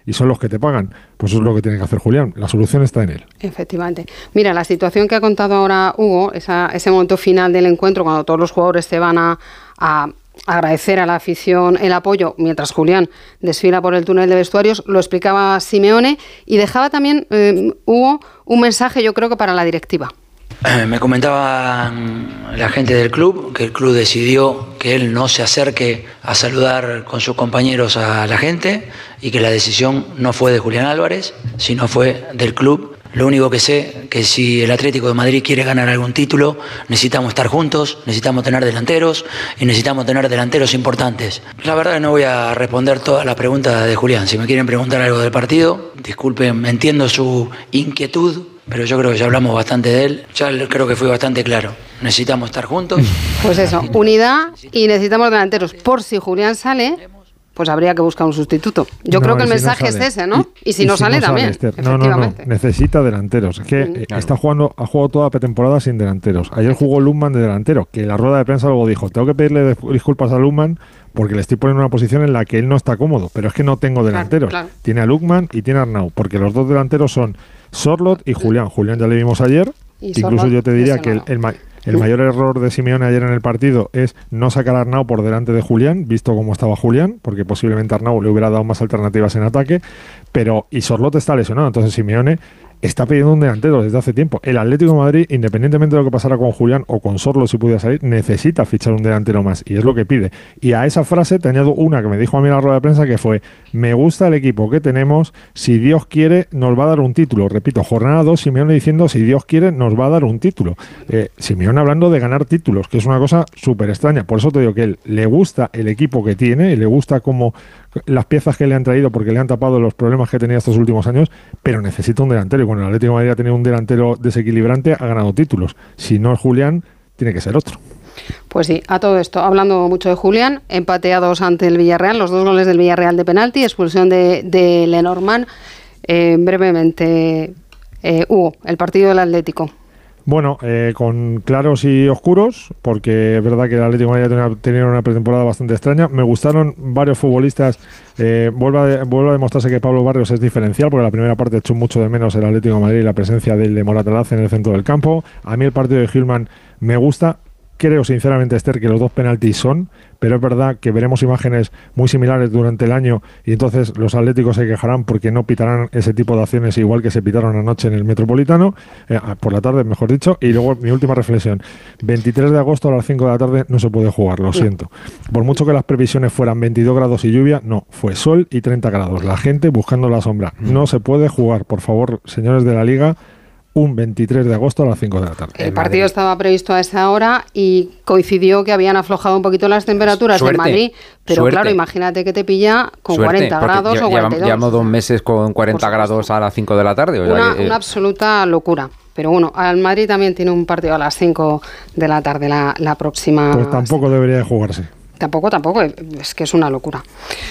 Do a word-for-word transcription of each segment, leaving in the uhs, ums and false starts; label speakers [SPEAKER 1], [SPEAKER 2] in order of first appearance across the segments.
[SPEAKER 1] y son los que te pagan. Pues eso es lo que tiene que hacer Julián. La solución está en él.
[SPEAKER 2] Efectivamente. Mira, la situación que ha contado ahora Hugo, esa, ese momento final del encuentro, cuando todos los jugadores se van a, a agradecer a la afición el apoyo, mientras Julián desfila por el túnel de vestuarios, lo explicaba Simeone y dejaba también, eh, Hugo, un mensaje, yo creo que para la directiva.
[SPEAKER 3] Me comentaba la gente del club que el club decidió que él no se acerque a saludar con sus compañeros a la gente y que la decisión no fue de Julián Álvarez, sino fue del club. Lo único que sé que si el Atlético de Madrid quiere ganar algún título, necesitamos estar juntos, necesitamos tener delanteros y necesitamos tener delanteros importantes. La verdad que no voy a responder todas las preguntas de Julián. Si me quieren preguntar algo del partido, disculpen, entiendo su inquietud, pero yo creo que ya hablamos bastante de él. Ya creo que fui bastante claro. Necesitamos estar juntos.
[SPEAKER 2] Pues eso, unidad y necesitamos delanteros. Por si Julián sale, pues habría que buscar un sustituto. Yo no, creo que el mensaje si no es ese, ¿no? Y, y si y no si sale no también, sale,
[SPEAKER 1] no, no, no, necesita delanteros. Es que mm, claro. está jugando, ha jugado toda la pretemporada sin delanteros. Ayer jugó Lundman de delantero, que en la rueda de prensa luego dijo, tengo que pedirle disculpas a Lundman porque le estoy poniendo una posición en la que él no está cómodo, pero es que no tengo delanteros. Claro, claro. Tiene a Lundman y tiene a Arnau, porque los dos delanteros son Sorloth y Julián. Julián ya le vimos ayer, incluso Sorloth, yo te diría que el, el, el mayor error de Simeone ayer en el partido es no sacar a Arnau por delante de Julián, visto cómo estaba Julián, porque posiblemente Arnau le hubiera dado más alternativas en ataque, pero y Sorloth está lesionado, entonces Simeone está pidiendo un delantero desde hace tiempo. El Atlético de Madrid, independientemente de lo que pasara con Julián o con Sorloth si pudiera salir, necesita fichar un delantero más y es lo que pide. Y a esa frase te añado una que me dijo a mí en la rueda de prensa, que fue: me gusta el equipo que tenemos, si Dios quiere nos va a dar un título. Repito, jornada dos, Simeone diciendo si Dios quiere nos va a dar un título. Eh, Simeone hablando de ganar títulos, que es una cosa súper extraña. Por eso te digo que él le gusta el equipo que tiene y le gusta cómo las piezas que le han traído, porque le han tapado los problemas que tenía estos últimos años, pero necesita un delantero, y cuando el Atlético de Madrid ha tenido un delantero desequilibrante, ha ganado títulos. Si no es Julián, tiene que ser otro.
[SPEAKER 2] Pues sí, a todo esto, hablando mucho de Julián, empateados ante el Villarreal, los dos goles del Villarreal de penalti, expulsión de, de Lenormand. Eh, brevemente, eh, Hugo, el partido del Atlético.
[SPEAKER 1] Bueno, eh, con claros y oscuros, porque es verdad que el Atlético de Madrid ha tenido una pretemporada bastante extraña. Me gustaron varios futbolistas. Eh, vuelve, a, vuelve a demostrarse que Pablo Barrios es diferencial, porque la primera parte echó mucho de menos el Atlético de Madrid y la presencia del de Moratalaz en el centro del campo. A mí el partido de Hillman me gusta. Creo sinceramente, Esther, que los dos penaltis son, pero es verdad que veremos imágenes muy similares durante el año y entonces los atléticos se quejarán porque no pitarán ese tipo de acciones igual que se pitaron anoche en el Metropolitano, eh, por la tarde, mejor dicho. Y luego mi última reflexión: veintitrés de agosto a las cinco de la tarde no se puede jugar, lo siento. Por mucho que las previsiones fueran veintidós grados y lluvia, no, fue sol y treinta grados. La gente buscando la sombra. No se puede jugar, por favor, señores de la Liga, un veintitrés de agosto a las cinco de la tarde.
[SPEAKER 2] El partido estaba previsto a esa hora y coincidió que habían aflojado un poquito las temperaturas en Madrid, pero suerte. Claro, imagínate que te pilla con suerte, cuarenta grados o cuarenta y dos.
[SPEAKER 4] Llevamos dos meses con cuarenta grados a las cinco de la tarde. O sea
[SPEAKER 2] una,
[SPEAKER 4] que, eh.
[SPEAKER 2] una absoluta locura. Pero bueno, al Madrid también tiene un partido a las cinco de la tarde la, la próxima.
[SPEAKER 1] Pues tampoco debería de jugarse.
[SPEAKER 2] Tampoco, tampoco, es que es una locura.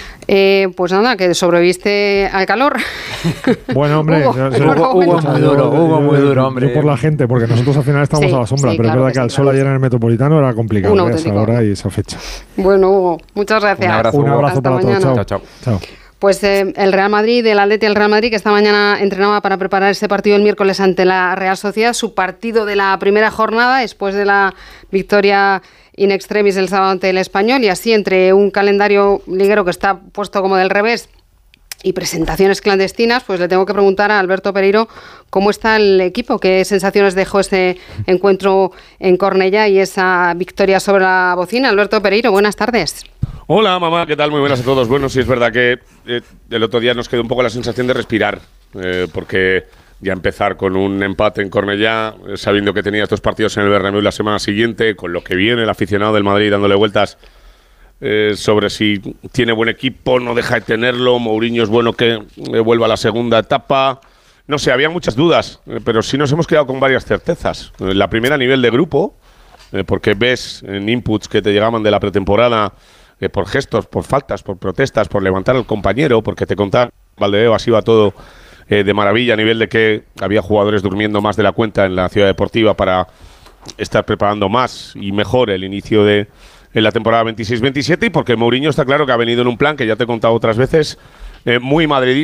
[SPEAKER 2] Eh, pues nada, que sobreviviste al calor.
[SPEAKER 1] Bueno, hombre,
[SPEAKER 4] Hugo, yo, yo, Hugo, Hugo muy duro, Hugo muy duro, hombre.
[SPEAKER 1] Yo por la gente, porque nosotros al final estamos sí, a la sombra, sí, pero claro es verdad que, que al sí, sol claro. ayer en el Metropolitano era complicado ¿eh? esa hora y esa fecha.
[SPEAKER 2] Bueno, Hugo, muchas gracias.
[SPEAKER 4] Un abrazo,
[SPEAKER 1] Un abrazo
[SPEAKER 2] Hasta
[SPEAKER 1] para
[SPEAKER 2] mañana.
[SPEAKER 1] todos.
[SPEAKER 4] Chao, chao.
[SPEAKER 1] Chao.
[SPEAKER 2] Pues eh, el Real Madrid, el Atleti del Real Madrid, que esta mañana entrenaba para preparar ese partido el miércoles ante la Real Sociedad, su partido de la primera jornada, después de la victoria in extremis el sábado ante el Español, y así entre un calendario liguero que está puesto como del revés y presentaciones clandestinas, pues le tengo que preguntar a Alberto Pereiro cómo está el equipo, qué sensaciones dejó ese encuentro en Cornellá y esa victoria sobre la bocina. Alberto Pereiro, buenas tardes.
[SPEAKER 5] Hola, mamá, ¿qué tal? Muy buenas a todos. Bueno, sí es verdad que eh, el otro día nos quedó un poco la sensación de respirar, eh, porque ya empezar con un empate en Cornellá, eh, sabiendo que tenía estos partidos en el Bernabéu la semana siguiente, con lo que viene el aficionado del Madrid dándole vueltas eh, sobre si tiene buen equipo, no deja de tenerlo, Mourinho es bueno que eh, vuelva a la segunda etapa. No sé, había muchas dudas, eh, pero sí nos hemos quedado con varias certezas. Eh, la primera a nivel de grupo, eh, porque ves en inputs que te llegaban de la pretemporada, eh, por gestos, por faltas, por protestas, por levantar al compañero, porque te contaba Valdebebas iba todo eh, de maravilla a nivel de que había jugadores durmiendo más de la cuenta en la ciudad deportiva para estar preparando más y mejor el inicio de en la temporada veintiséis veintisiete, y porque Mourinho está claro que ha venido en un plan que ya te he contado otras veces, eh, muy madridista.